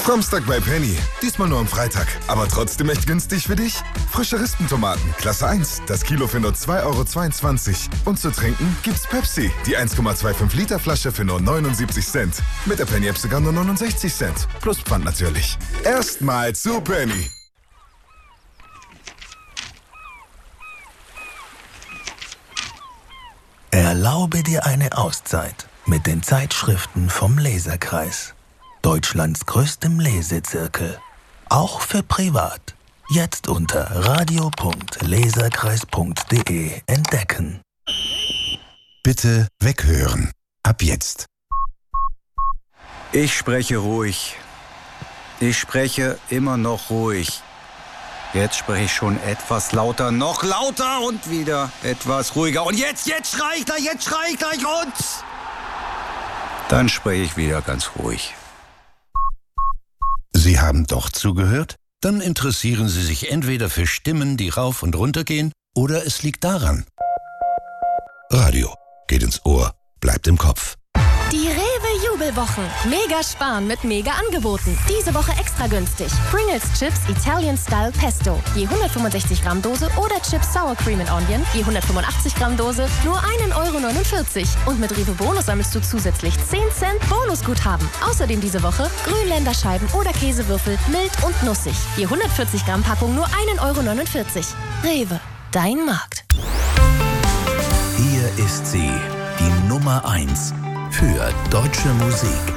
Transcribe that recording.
Samstag bei Penny. Diesmal nur am Freitag. Aber trotzdem echt günstig für dich? Frische Rispentomaten, Klasse 1. Das Kilo für nur 2,22 €. Und zu trinken gibt's Pepsi. Die 1,25 Liter Flasche für nur 79 Cent. Mit der Penny-App sogar nur 69 Cent. Plus Pfand natürlich. Erstmal zu Penny. Erlaube dir eine Auszeit mit den Zeitschriften vom Leserkreis. Deutschlands größtem Lesezirkel. Auch für privat. Jetzt unter radio.leserkreis.de entdecken. Bitte weghören. Ab jetzt. Ich spreche ruhig. Ich spreche immer noch ruhig. Jetzt spreche ich schon etwas lauter, noch lauter und wieder etwas ruhiger. Und jetzt schrei ich gleich und... Dann spreche ich wieder ganz ruhig. Sie haben doch zugehört? Dann interessieren Sie sich entweder für Stimmen, die rauf und runter gehen, oder es liegt daran. Radio geht ins Ohr, bleibt im Kopf. Die Rewe-Jubelwochen. Mega sparen mit Mega-Angeboten. Diese Woche extra günstig. Pringles Chips Italian Style Pesto. Je 165 Gramm Dose oder Chips Sour Cream and Onion. Je 185 Gramm Dose. Nur 1,49 €. Und mit Rewe Bonus sammelst du zusätzlich 10 Cent Bonusguthaben. Außerdem diese Woche Grünländerscheiben oder Käsewürfel. Mild und nussig. Je 140 Gramm Packung nur 1,49 €. Rewe. Dein Markt. Hier ist sie, die Nummer 1 für deutsche Musik.